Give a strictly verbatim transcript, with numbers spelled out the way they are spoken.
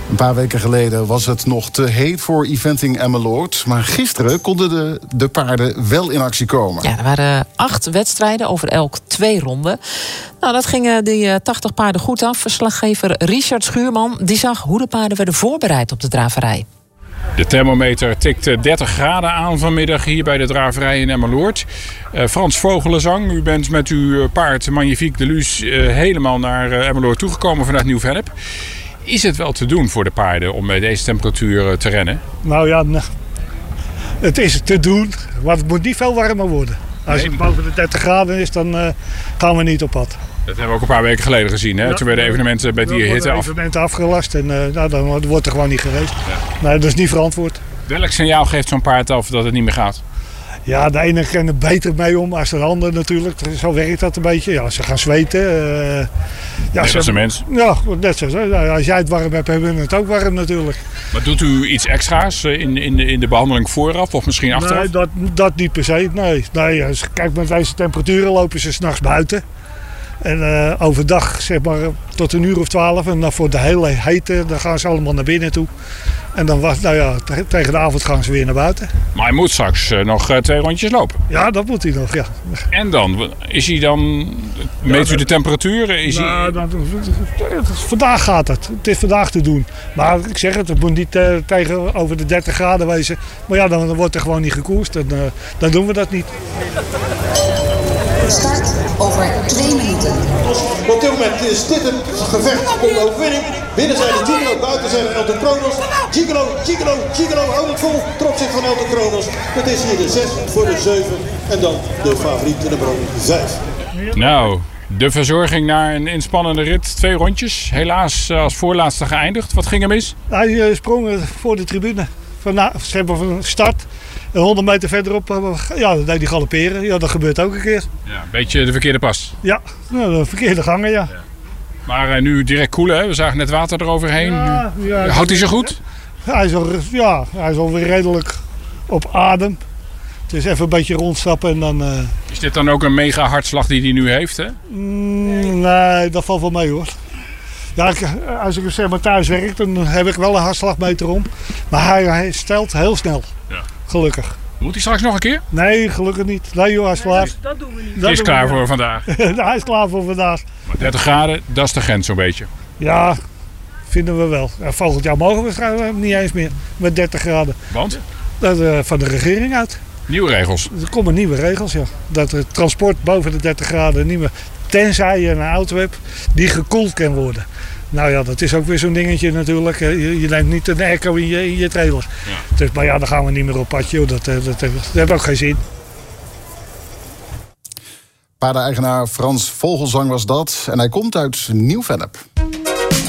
Een paar weken geleden was het nog te heet voor Eventing Emmeloord. Maar gisteren konden de, de paarden wel in actie komen. Ja, er waren acht wedstrijden over elk twee ronden. Nou, dat ging die tachtig paarden goed af. Verslaggever Richard Schuurman die zag hoe de paarden werden voorbereid op de draverij. De thermometer tikt dertig graden aan vanmiddag hier bij de draverij in Emmeloord. Uh, Frans Vogelenzang, u bent met uw paard Magnifique de Luz uh, helemaal naar uh, Emmeloord toegekomen vanuit Nieuw-Vennep. Is het wel te doen voor de paarden om bij deze temperatuur te rennen? Nou ja, nou, het is te doen, maar het moet niet veel warmer worden. Als nee. het boven de dertig graden is, dan uh, gaan we niet op pad. Dat hebben we ook een paar weken geleden gezien. Hè? Ja, Toen werden evenementen bij die hitte af. evenementen afgelast en uh, nou, dan wordt er gewoon niet geweest. Ja. Nee, dat is niet verantwoord. Welk signaal geeft zo'n paard af dat het niet meer gaat? Ja, de ene kan er beter mee om als de ander natuurlijk. Zo werkt dat een beetje. Ja, ze gaan zweten. Uh, ja, net als een mens. Ja, net zo. Als jij het warm hebt, hebben we het ook warm natuurlijk. Maar doet u iets extra's in, in, de, in de behandeling vooraf of misschien achteraf? Nee, dat, dat niet per se. Nee. nee kijk, met deze temperaturen lopen ze 's nachts buiten. En uh, overdag zeg maar tot een uur of twaalf. En dan voor de hele hete, dan gaan ze allemaal naar binnen toe. En dan was, nou ja, tegen de avond gaan ze weer naar buiten. Maar hij moet straks uh, nog uh, twee rondjes lopen. Ja, dat moet hij nog, ja. En dan? Is hij dan... Meet ja, u de temperatuur? Is nou, hij... dan, vandaag gaat het. Het is vandaag te doen. Maar ik zeg het, het moet niet uh, tegen over de dertig graden wezen. Maar ja, dan, dan wordt er gewoon niet gekoerst. En uh, dan doen we dat niet. Start over twee minuten. Op dit moment is dit een gevecht om de overwinning. Binnen zijn de Gigolo, buiten zijn de Elton Kronos. Gigolo, Gigolo, Gigolo, houdt het vol ten opzichte van Elton Kronos. Het is hier de zes voor de zeven en dan de favoriet nummer vijf. Nou, de verzorging naar een inspannende rit. Twee rondjes. Helaas als voorlaatste geëindigd. Wat ging er mis? Hij sprong voor de tribune. Van, ze hebben van start. honderd meter verderop, ja, dan deed hij galopperen. Ja, dat gebeurt ook een keer. Ja, een beetje de verkeerde pas. Ja, nou, de verkeerde gangen, ja. ja. Maar uh, nu direct koelen, hè? We zagen net water eroverheen. Ja, ja, Houdt hij zo goed? Ja, hij is al, ja, hij is alweer redelijk op adem. Het is even een beetje rondstappen en dan... Uh... Is dit dan ook een mega hartslag die hij nu heeft, hè? Mm, nee, dat valt wel mee, hoor. Ja, als ik zeg maar thuis werk, dan heb ik wel een hartslagmeter om. Maar hij, hij stelt heel snel. Ja. Gelukkig. Moet hij straks nog een keer? Nee, gelukkig niet. Nee joh, hij is klaar. Nee, dat doen we niet. Hij is klaar voor vandaag. Hij is klaar voor vandaag. Maar dertig graden, dat is de grens zo'n beetje. Ja, vinden we wel. Ja, volgend jaar mogen we niet eens meer met dertig graden. Want? Dat uh, van de regering uit. Nieuwe regels? Er komen nieuwe regels, ja. Dat het transport boven de dertig graden niet meer... Tenzij je een auto hebt die gekoeld kan worden. Nou ja, dat is ook weer zo'n dingetje natuurlijk. Je, je neemt niet een airco in je, in je trailer. Ja. Dus, maar ja, dan gaan we niet meer op pad. Joh. Dat, dat, dat, dat heeft ook geen zin. Paardeneigenaar Frans Vogelenzang was dat. En hij komt uit Nieuw-Vennep.